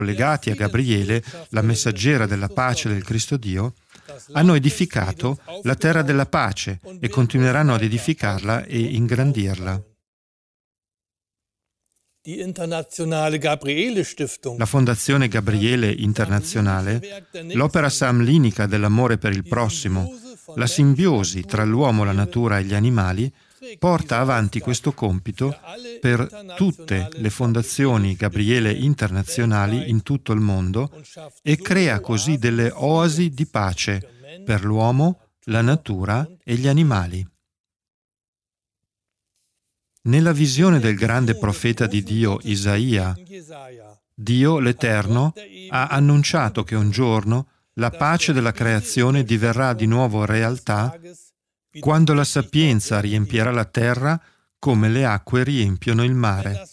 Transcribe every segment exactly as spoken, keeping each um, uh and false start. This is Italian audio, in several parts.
legati a Gabriele, la messaggera della pace del Cristo Dio, hanno edificato la terra della pace e continueranno ad edificarla e ingrandirla. La Fondazione Gabriele Internazionale, l'opera samlinica dell'amore per il prossimo, la simbiosi tra l'uomo, la natura e gli animali, porta avanti questo compito per tutte le fondazioni Gabriele internazionali in tutto il mondo e crea così delle oasi di pace per l'uomo, la natura e gli animali. Nella visione del grande profeta di Dio Isaia, Dio l'Eterno ha annunciato che un giorno la pace della creazione diverrà di nuovo realtà quando la sapienza riempirà la terra come le acque riempiono il mare.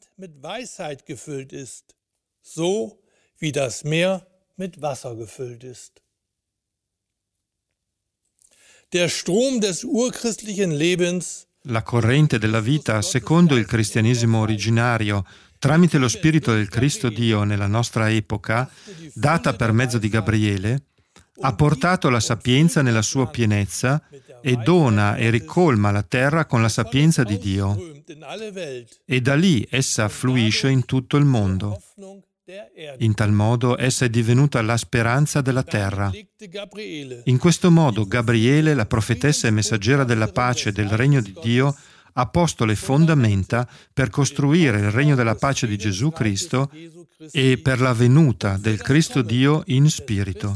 La corrente della vita, secondo il cristianesimo originario, tramite lo Spirito del Cristo Dio nella nostra epoca, data per mezzo di Gabriele, ha portato la sapienza nella sua pienezza e dona e ricolma la terra con la sapienza di Dio. E da lì essa fluisce in tutto il mondo. In tal modo essa è divenuta la speranza della terra. In questo modo Gabriele, la profetessa e messaggera della pace del regno di Dio, ha posto le fondamenta per costruire il regno della pace di Gesù Cristo e per la venuta del Cristo Dio in spirito.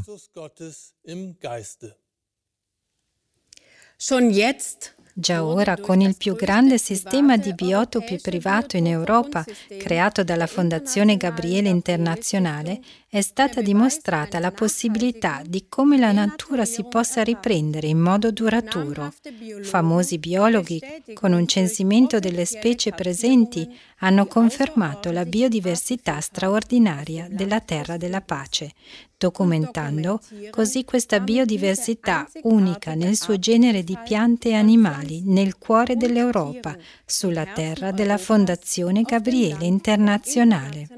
Già ora, con il più grande sistema di biotopi privato in Europa, creato dalla Fondazione Gabriele Internazionale, è stata dimostrata la possibilità di come la natura si possa riprendere in modo duraturo. Famosi biologhi, con un censimento delle specie presenti, hanno confermato la biodiversità straordinaria della Terra della Pace, documentando così questa biodiversità unica nel suo genere di piante e animali nel cuore dell'Europa, sulla terra della Fondazione Gabriele Internazionale.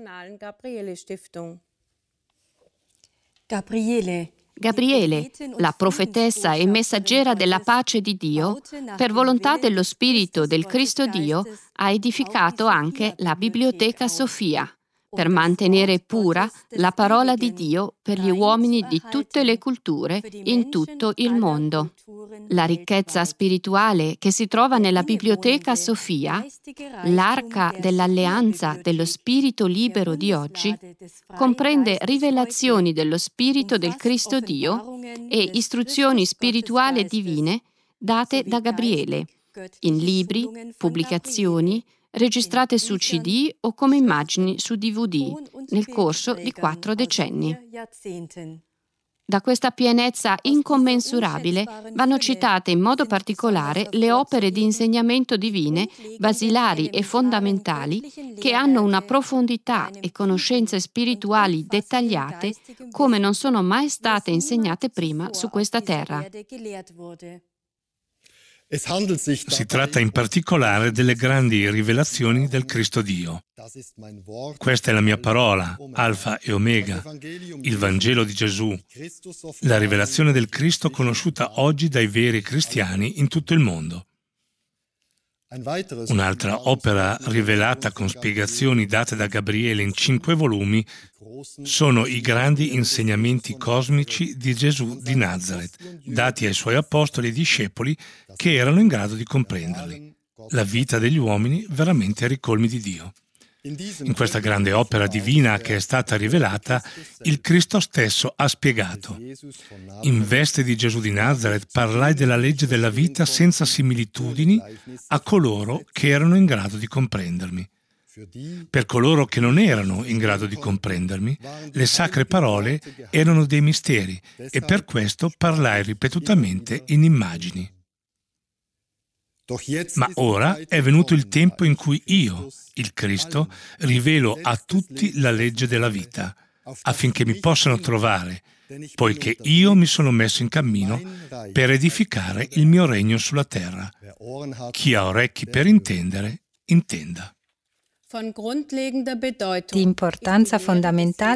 Gabriele, Gabriele, la profetessa e messaggera della pace di Dio, per volontà dello Spirito del Cristo Dio, ha edificato anche la Biblioteca Sofia, per mantenere pura la parola di Dio per gli uomini di tutte le culture in tutto il mondo. La ricchezza spirituale che si trova nella Biblioteca Sofia, l'arca dell'alleanza dello Spirito libero di oggi, comprende rivelazioni dello Spirito del Cristo Dio e istruzioni spirituali divine date da Gabriele, in libri, pubblicazioni, registrate su C D o come immagini su D V D nel corso di quattro decenni. Da questa pienezza incommensurabile vanno citate in modo particolare le opere di insegnamento divine, basilari e fondamentali, che hanno una profondità e conoscenze spirituali dettagliate come non sono mai state insegnate prima su questa terra. Si tratta in particolare delle grandi rivelazioni del Cristo Dio. Questa è la mia parola, Alfa e Omega, il Vangelo di Gesù, la rivelazione del Cristo conosciuta oggi dai veri cristiani in tutto il mondo. Un'altra opera rivelata con spiegazioni date da Gabriele in cinque volumi sono i grandi insegnamenti cosmici di Gesù di Nazareth, dati ai suoi apostoli e discepoli che erano in grado di comprenderli. La vita degli uomini veramente ai ricolmi di Dio. In questa grande opera divina che è stata rivelata, il Cristo stesso ha spiegato: in veste di Gesù di Nazareth parlai della legge della vita senza similitudini a coloro che erano in grado di comprendermi. Per coloro che non erano in grado di comprendermi, le sacre parole erano dei misteri e per questo parlai ripetutamente in immagini. Ma ora è venuto il tempo in cui io, il Cristo, rivelo a tutti la legge della vita, affinché mi possano trovare, poiché io mi sono messo in cammino per edificare il mio regno sulla terra. Chi ha orecchi per intendere, intenda. Di importanza fondamentale